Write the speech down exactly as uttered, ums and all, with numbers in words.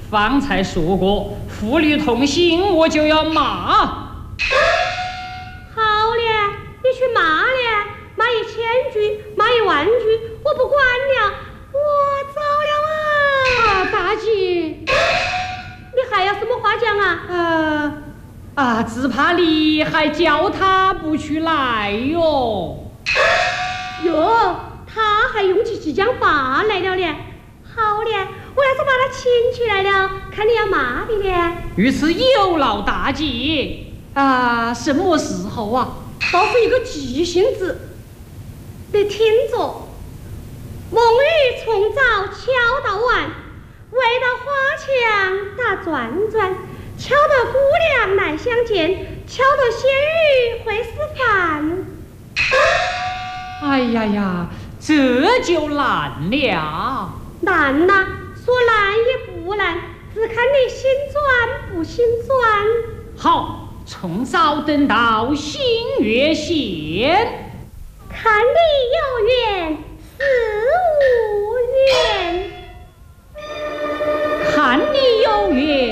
方才说过，父女同心，我就要骂。 好了，你去骂了，骂一千句，骂一万句，我不管了，我走了啊！ 啊，大姐， 你还有什么话讲啊？ 啊啊，只怕你还叫他不去来哟。 哟，他还用起激将法来了呢。好了，我要是把他请起来了，看你要骂的呢。 于是有劳大姐。啊，什么时候啊？ 倒是一个急性子。你听着，梦雨从早敲到晚，围到花墙打转转，敲得姑娘来相见，敲得仙女会吃饭。 哎呀呀，这就难了。 难呐，说难也不难，只看你心专不心专。 好，从早等到新月现， 看你有缘是无缘， 看你有缘